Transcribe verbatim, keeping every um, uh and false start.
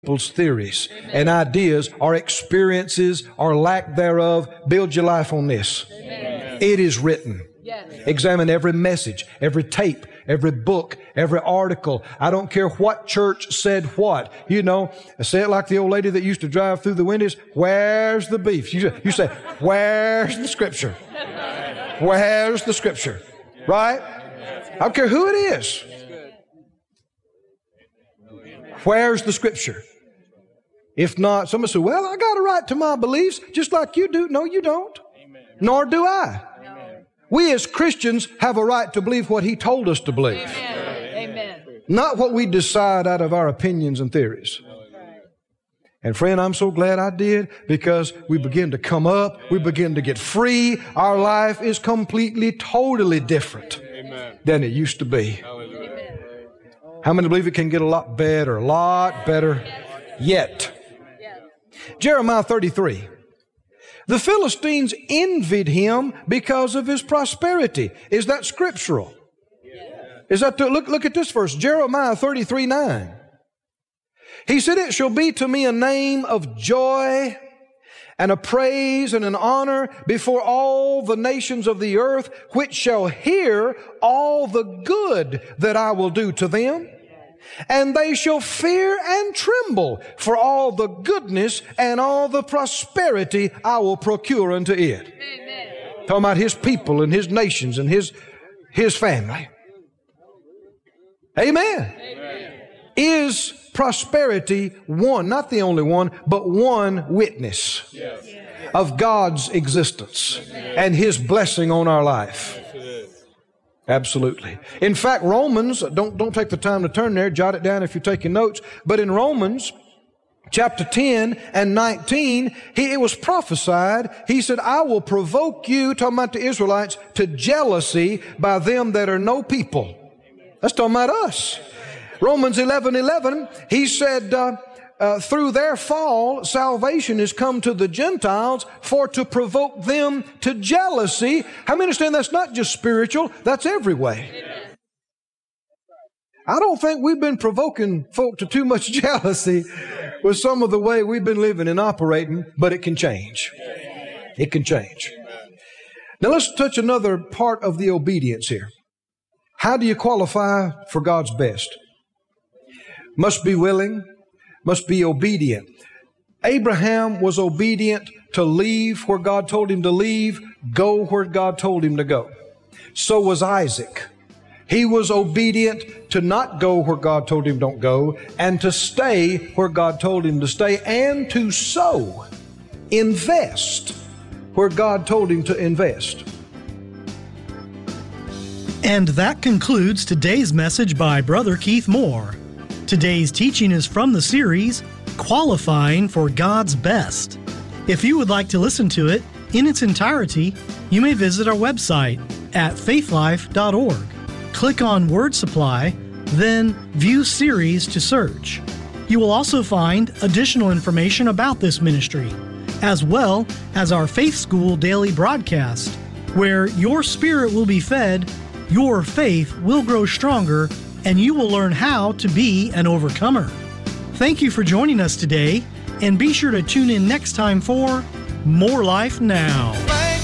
people's theories and ideas or experiences or lack thereof. Build your life on this. Amen. It is written. Yes. Examine every message, every tape, every book, every article. I don't care what church said what. You know, say it like the old lady that used to drive through the windows. Where's the beef? You, you say, where's the Scripture? Where's the Scripture? Right? I don't care who it is. Where's the Scripture? If not, somebody say, well, I got a right to my beliefs just like you do. No, you don't. Amen. Nor do I. Amen. We as Christians have a right to believe what He told us to believe. Amen. Amen. Not what we decide out of our opinions and theories. And friend, I'm so glad I did, because we begin to come up. We begin to get free. Our life is completely, totally different Amen. Than it used to be. Hallelujah. How many believe it can get a lot better, a lot better yet? Jeremiah thirty-three. The Philistines envied him because of his prosperity. Is that scriptural? Is that to, look, look at this verse, Jeremiah thirty-three nine. He said, it shall be to me a name of joy and a praise and an honor before all the nations of the earth, which shall hear all the good that I will do to them. And they shall fear and tremble for all the goodness and all the prosperity I will procure unto it. Amen. Talking about His people and His nations and His, His family. Amen. Amen. Is prosperity one, not the only one, but one witness yes. of God's existence yes. and His blessing on our life? Absolutely. In fact, Romans, don't, don't take the time to turn there, jot it down if you're taking notes, but in Romans chapter ten and nineteen, he, it was prophesied, he said, I will provoke you, talking about the Israelites, to jealousy by them that are no people. That's talking about us. Romans eleven eleven, he said, uh, uh, through their fall, salvation is come to the Gentiles for to provoke them to jealousy. How many understand that's not just spiritual, that's every way. I don't think we've been provoking folk to too much jealousy with some of the way we've been living and operating, but it can change. It can change. Now let's touch another part of the obedience here. How do you qualify for God's best? Must be willing, must be obedient. Abraham was obedient to leave where God told him to leave, go where God told him to go. So was Isaac. He was obedient to not go where God told him don't go, and to stay where God told him to stay, and to sow, invest where God told him to invest. And that concludes today's message by Brother Keith Moore. Today's teaching is from the series, Qualifying for God's Best. If you would like to listen to it in its entirety, you may visit our website at faithlife dot org. Click on Word Supply, then View Series to search. You will also find additional information about this ministry, as well as our Faith School daily broadcast, where your spirit will be fed, your faith will grow stronger, and you will learn how to be an overcomer. Thank you for joining us today, and be sure to tune in next time for More Life Now.